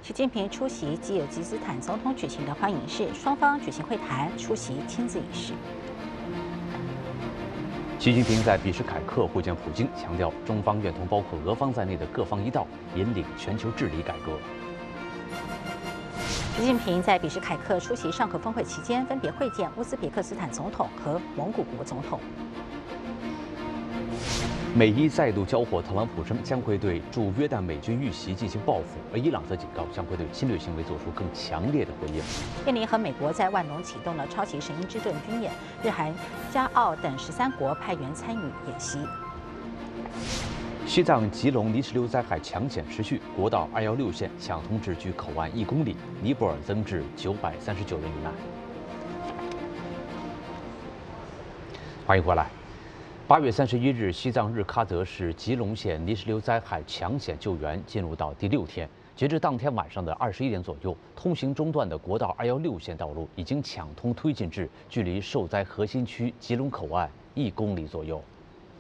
习近平出席吉尔吉斯斯坦总统举行的欢迎式，双方举行会谈，出席签字仪式。 习近平在比什凯克会见普京，强调中方愿同包括俄方在内的各方一道，引领全球治理改革。 习近平在比什凯克出席上合峰会期间，分别会见乌兹别克斯坦总统和蒙古国总统。 美伊再度交火，特朗普称将会对驻约旦美军遇袭进行报复，而伊朗则警告将会对侵略行为做出更强烈的回应。 印尼和美国在万隆启动了超级神鹰之盾军演，日韩、加澳等13国派员参与演习。 西藏吉隆泥石流灾害抢险持续，国道216线抢通至距口岸1公里，尼泊尔增至939人遇难。欢迎回来。8月31日，西藏日喀则市吉隆县泥石流灾害抢险救援进入到第6天。截至当天晚上的21点左右，通行中断的国道216线道路已经抢通推进至距离受灾核心区吉隆口岸1公里左右。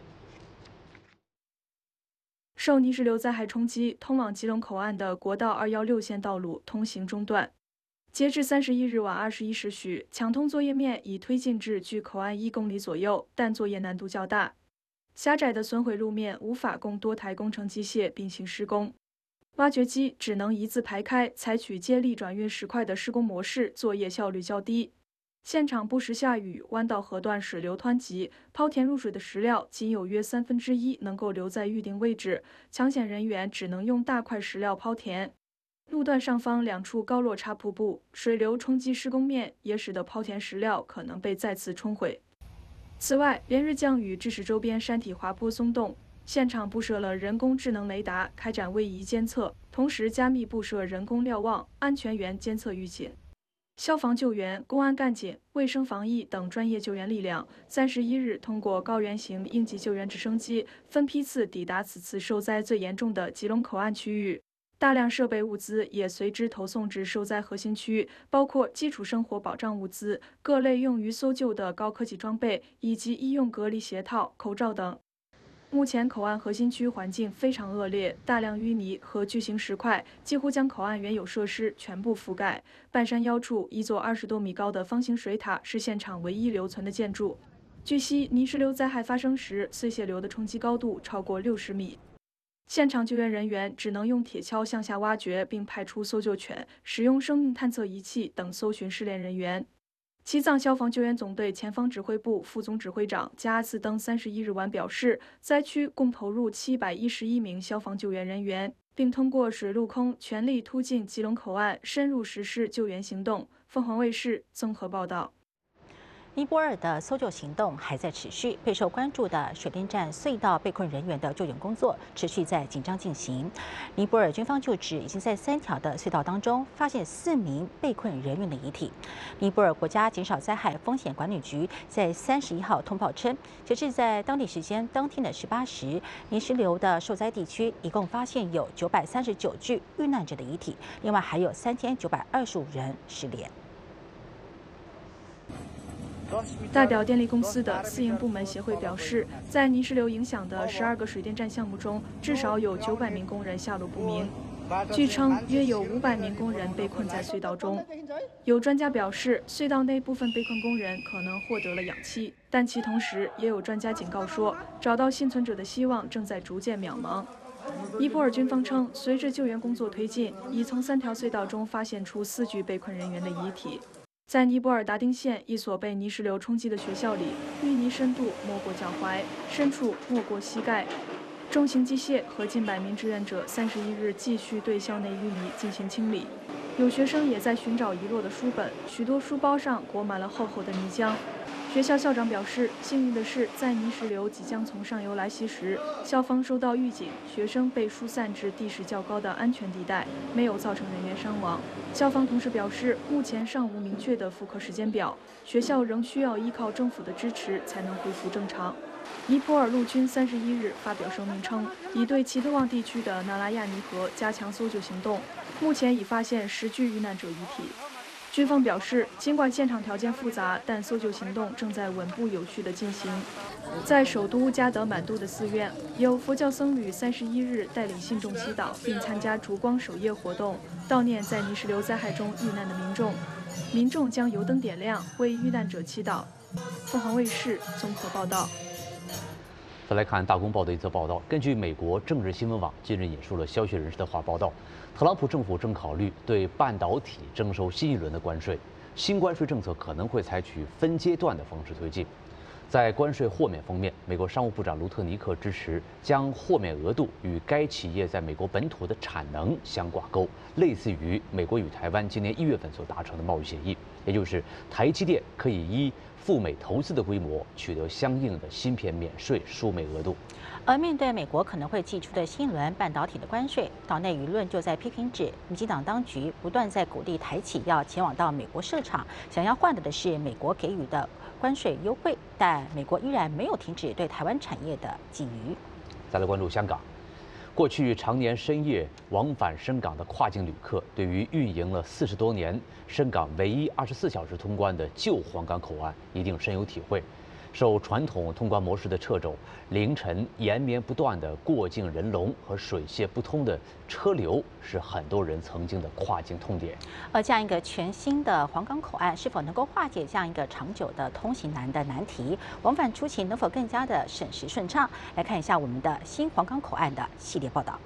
受泥石流灾害冲击，通往吉隆口岸的国道216线道路通行中断。截至31日晚21时许，抢通作业面已推进至距口岸1公里左右，但作业难度较大。狭窄的损毁路面无法供多台工程机械并行施工，挖掘机只能一字排开，采取接力转运石块的施工模式，作业效率较低。现场不时下雨，弯道河段水流湍急，抛填入水的石料仅有约1/3能够留在预定位置，抢险人员只能用大块石料抛填。路段上方2处高落差瀑布，水流冲击施工面，也使得抛填石料可能被再次冲毁。此外，连日降雨致使周边山体滑坡松动，现场布设了人工智能雷达，开展位移监测，同时加密布设人工瞭望、安全员监测预警。消防救援、公安干警、卫生防疫等专业救援力量31日通过高原型应急救援直升机分批次抵达此次受灾最严重的吉隆口岸区域。大量设备物资也随之投送至受灾核心区，包括基础生活保障物资、各类用于搜救的高科技装备以及医用隔离鞋套、口罩等。目前口岸核心区环境非常恶劣，大量淤泥和巨型石块几乎将口岸原有设施全部覆盖。半山腰处，一座20多米高的方形水塔是现场唯一留存的建筑。据悉，泥石流灾害发生时，碎屑流的冲击高度超过60米。现场救援人员只能用铁锹向下挖掘，并派出搜救犬，使用生命探测仪器等搜寻失联人员。西藏消防救援总队前方指挥部副总指挥长加阿次登31日晚表示，灾区共投入711名消防救援人员，并通过水陆空全力突进吉隆口岸，深入实施救援行动。凤凰卫视综合报道。 尼泊尔的搜救行动还在持续，备受关注的水电站隧道被困人员的救援工作持续在紧张进行。尼泊尔军方就职已经在3条的隧道当中发现4名被困人员的遗体。尼泊尔国家减少灾害风险管理局在31号通报称，截至在当地时间当天的18时，泥石流的受灾地区一共发现有939具遇难者的遗体，另外还有3925人失联。 代表电力公司的私营部门协会表示，在泥石流影响的12个水电站项目中，至少有900名工人下落不明。据称，约有500名工人被困在隧道中。有专家表示，隧道内部分被困工人可能获得了氧气，但其同时也有专家警告说，找到幸存者的希望正在逐渐渺茫。尼泊尔军方称，随着救援工作推进，已从3条隧道中发现出4具被困人员的遗体。在尼泊尔达丁县一所被泥石流冲击的学校里，淤泥深度没过脚踝，深处没过膝盖。重型机械和近100名志愿者31日继续对校内淤泥进行清理。有学生也在寻找遗落的书本，许多书包上裹满了厚厚的泥浆。学校校长表示，幸运的是，在泥石流即将从上游来袭时，校方收到预警，学生被疏散至地势较高的安全地带，没有造成人员伤亡。校方同时表示，目前尚无明确的复课时间表，学校仍需要依靠政府的支持才能恢复正常。尼泊尔陆军31日发表声明称，已对奇特旺地区的纳拉亚尼河加强搜救行动，目前已发现10具遇难者遗体。 军方表示，尽管现场条件复杂，但搜救行动正在稳步有序地进行。在首都加德满都的寺院，有佛教僧侣31日带领信众祈祷，并参加烛光守夜活动，悼念在泥石流灾害中遇难的民众。民众将油灯点亮，为遇难者祈祷。凤凰卫视综合报道。 再来看大公报的一则报道，根据美国政治新闻网近日引述了消息人士的话报道，特朗普政府正考虑对半导体征收新一轮的关税，新关税政策可能会采取分阶段的方式推进。在关税豁免方面，美国商务部长卢特尼克支持将豁免额度与该企业在美国本土的产能相挂钩，类似于美国与台湾今年1月份所达成的贸易协议，也就是台积电可以依赴美投资的规模取得相应的芯片免税输美额度。 而面对美国可能会祭出的新一轮半导体的关税，岛内舆论就在批评指，民进党当局不断在鼓励台企要前往到美国设厂，想要换的是美国给予的关税优惠，但美国依然没有停止对台湾产业的觊觎。 再来关注香港，过去常年深夜往返深港的跨境旅客，对于运营了40多年、深港唯一24小时通关的旧皇岗口岸一定深有体会。受传统通关模式的掣肘，凌晨延绵不断的过境人龙和水泄不通的车流，是很多人曾经的跨境痛点。 而这样一个全新的皇岗口岸，是否能够化解这样一个长久的通行难的难题？往返出行能否更加的省时顺畅？来看一下我们的新皇岗口岸的系列报道。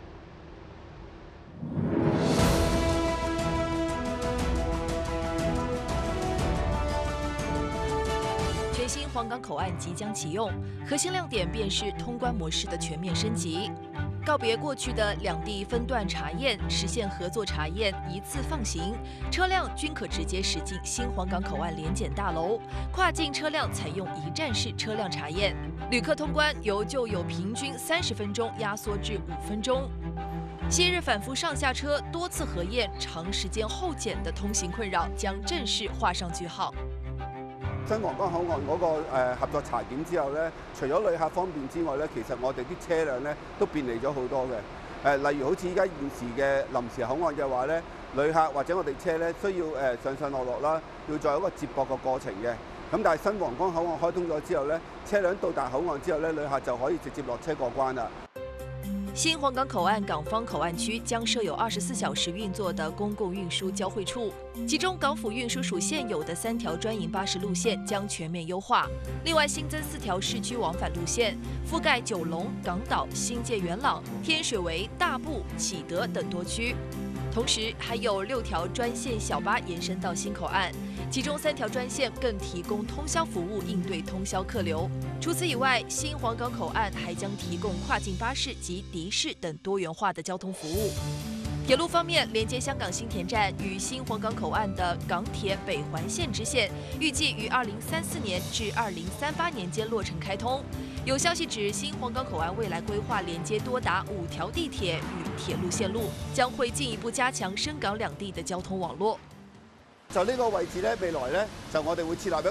全新皇岗口岸即将启用，核心亮点便是通关模式的全面升级。告别过去的两地分段查验，实现合作查验一次放行，车辆均可直接驶进新皇岗口岸联检大楼。跨境车辆采用一站式车辆查验，旅客通关由旧有平均30分钟压缩至5分钟。昔日反复上下车、多次核验、长时间候检的通行困扰将正式畫上句號。 新皇崗口岸嗰個合作查檢之後咧，除咗旅客方便之外咧，其實我哋啲車輛咧都便利咗好多嘅。例如好似依家現時嘅臨時口岸嘅話咧，旅客或者我哋車咧需要上上落落啦，要再有一個接駁嘅過程嘅。咁但係新皇崗口岸開通咗之後咧，車輛到達口岸之後咧，旅客就可以直接落車過關啦。 新皇岗口岸港方口岸区将设有24小时运作的公共运输交汇处，其中港府运输署现有的3条专营巴士路线将全面优化，另外新增4条市区往返路线，覆盖九龙、港岛、新界元朗、天水围、大埔、启德等多区。同时还有6条专线小巴延伸到新口岸，其中3条专线更提供通宵服务，应对通宵客流。除此以外，新皇岗口岸还将提供跨境巴士及的士等多元化的交通服务。铁路方面，连接香港新田站与新皇岗口岸的港铁北环线支线，预计于2034年至2038年间落成开通。有消息指，新皇岗口岸未来规划连接多達5條地鐵與鐵路線路，將會進一步加強深港兩地的交通網絡。 就呢個位置咧，未來咧就我哋會設立一